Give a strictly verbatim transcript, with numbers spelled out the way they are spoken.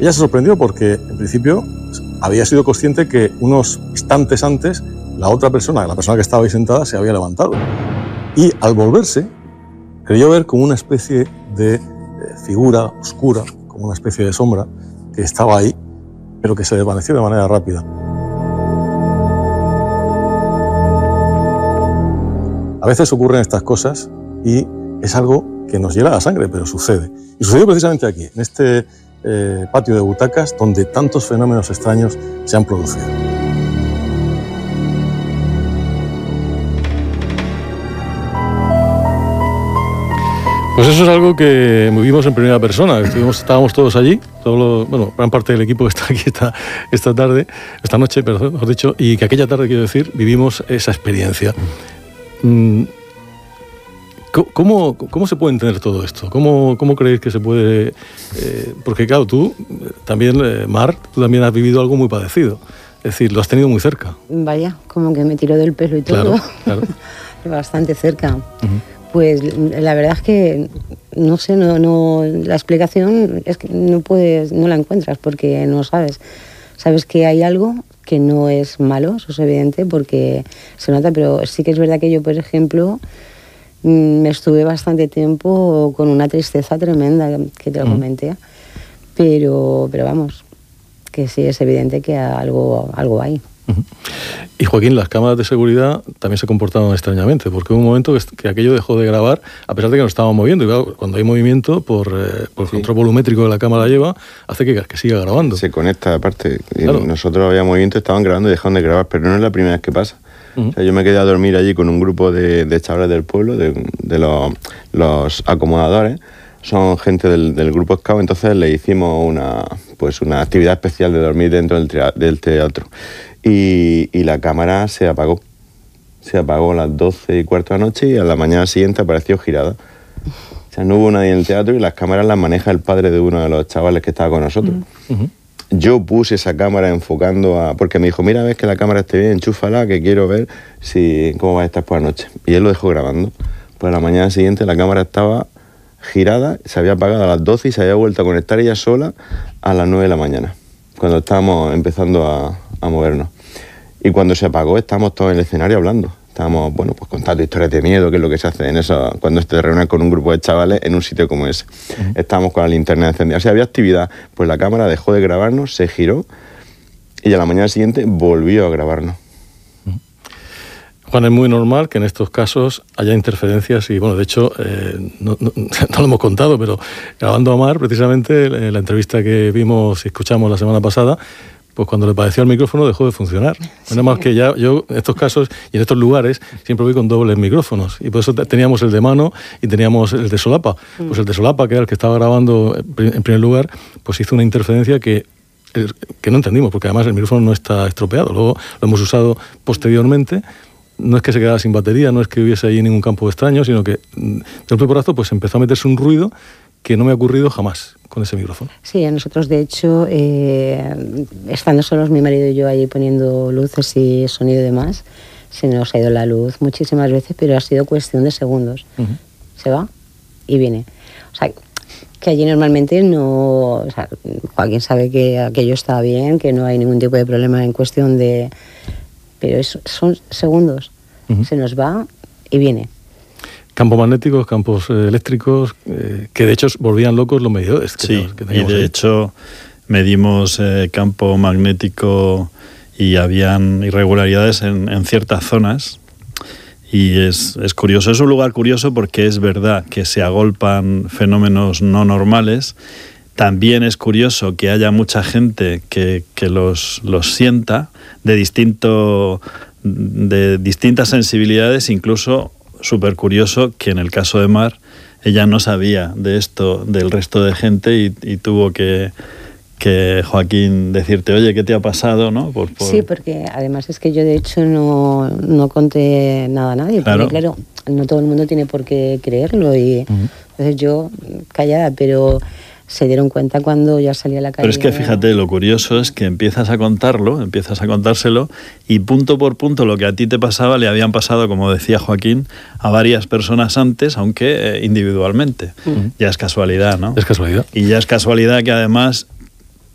Ella se sorprendió porque, en principio, había sido consciente que unos instantes antes la otra persona, la persona que estaba ahí sentada, se había levantado. Y al volverse, creyó ver como una especie de eh, figura oscura, como una especie de sombra, que estaba ahí, pero que se desvaneció de manera rápida. A veces ocurren estas cosas y es algo que nos hiela la sangre, pero sucede. Y sucedió precisamente aquí, en este eh, patio de butacas, donde tantos fenómenos extraños se han producido. Pues eso es algo que vivimos en primera persona. Estuvimos, estábamos todos allí, todos los, bueno, gran parte del equipo que está aquí esta, esta tarde, esta noche, perdón, mejor dicho, y que aquella tarde, quiero decir, vivimos esa experiencia. ¿Cómo, cómo se puede entender todo esto? ¿Cómo, cómo creéis que se puede...? Eh, porque claro, tú también, eh, Mar, tú también has vivido algo muy parecido. Es decir, lo has tenido muy cerca. Vaya, como que me tiró del pelo y todo. Claro, claro. Bastante cerca. Uh-huh. Pues la verdad es que, no sé, no, no, la explicación es que no puedes, no la encuentras porque no sabes. Sabes que hay algo que no es malo, eso es evidente porque se nota, pero sí que es verdad que yo, por ejemplo, me estuve bastante tiempo con una tristeza tremenda, que te lo comenté, pero, pero vamos, que sí es evidente que algo, algo hay. Uh-huh. Y Joaquín, las cámaras de seguridad también se comportaban extrañamente, porque hubo un momento que, que aquello dejó de grabar, a pesar de que nos estábamos moviendo, y claro, cuando hay movimiento, por, eh, por el sí. control volumétrico que la cámara lleva, hace que, que siga grabando. Se conecta aparte, claro. Nosotros había movimiento, estaban grabando y dejaron de grabar, pero no es la primera vez que pasa. Uh-huh. O sea, yo me quedé a dormir allí con un grupo de, de chavales del pueblo, de, de los, los acomodadores, son gente del, del grupo Scout, entonces le hicimos una, pues una actividad especial de dormir dentro del, trea, del teatro. Y, y la cámara se apagó. Se apagó a las doce y cuarto de la noche y a la mañana siguiente apareció girada. O sea, no hubo nadie en el teatro y las cámaras las maneja el padre de uno de los chavales que estaba con nosotros. Uh-huh. Yo puse esa cámara enfocando a... Porque me dijo, mira, ves que la cámara esté bien, enchúfala, que quiero ver si cómo va a estar por la noche. Y él lo dejó grabando. Pues a la mañana siguiente la cámara estaba girada, se había apagado a las doce y se había vuelto a conectar ella sola a las nueve de la mañana, cuando estábamos empezando a, a movernos. Y cuando se apagó, estábamos todos en el escenario hablando. Estábamos, bueno, pues contando historias de miedo, que es lo que se hace en eso, cuando te reúnes con un grupo de chavales en un sitio como ese. Uh-huh. Estábamos con la linterna encendida. O sea, había actividad. Pues la cámara dejó de grabarnos, se giró y a la mañana siguiente volvió a grabarnos. Uh-huh. Juan, es muy normal que en estos casos haya interferencias y, bueno, de hecho, eh, no, no, no lo hemos contado, pero grabando a Mar, precisamente, en la entrevista que vimos y escuchamos la semana pasada, pues cuando le padeció al micrófono dejó de funcionar. Sí. Menos mal que ya yo en estos casos y en estos lugares siempre voy con dobles micrófonos y por eso teníamos el de mano y teníamos el de solapa. Mm. Pues el de solapa, que era el que estaba grabando en primer lugar, pues hizo una interferencia que, que no entendimos, porque además el micrófono no está estropeado. Luego lo hemos usado posteriormente. No es que se quedara sin batería, no es que hubiese ahí ningún campo extraño, sino que del propio brazo pues empezó a meterse un ruido que no me ha ocurrido jamás con ese micrófono. Sí, a nosotros de hecho, eh, estando solos mi marido y yo ahí poniendo luces y sonido y demás, se nos ha ido la luz muchísimas veces, pero ha sido cuestión de segundos. Uh-huh. Se va y viene. O sea, que allí normalmente no... O sea, Joaquín sabe que aquello está bien, que no hay ningún tipo de problema en cuestión de... Pero es, son segundos. Uh-huh. Se nos va y viene. Campos magnéticos, campos eh, eléctricos, eh, que de hecho volvían locos los medidores. Que sí, teníamos, que teníamos y de ahí. hecho medimos eh, campo magnético y habían irregularidades en, en ciertas zonas. Y es, es curioso, es un lugar curioso porque es verdad que se agolpan fenómenos no normales. También es curioso que haya mucha gente que, que los, los sienta de, distinto, de distintas sensibilidades, incluso... Súper curioso que en el caso de Mar ella no sabía de esto del resto de gente y, y tuvo que, que Joaquín decirte, oye, ¿qué te ha pasado? ¿No? Por, por... Sí, porque además es que yo de hecho no, no conté nada a nadie, claro. Porque claro, no todo el mundo tiene por qué creerlo y uh-huh. Entonces yo callada, pero... se dieron cuenta cuando ya salía a la calle. Pero es que fíjate, lo curioso es que empiezas a contarlo, empiezas a contárselo y punto por punto lo que a ti te pasaba le habían pasado, como decía Joaquín, a varias personas antes, aunque eh, individualmente. Uh-huh. Ya es casualidad, ¿no? Es casualidad. Y ya es casualidad que además